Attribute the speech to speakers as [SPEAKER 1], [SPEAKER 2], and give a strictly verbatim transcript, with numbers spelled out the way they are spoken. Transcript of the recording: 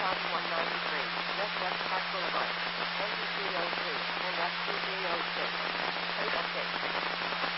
[SPEAKER 1] thousand one hundred ninety-three, West West Park Boulevard, N G three oh three, and F two three oh six. Plate update.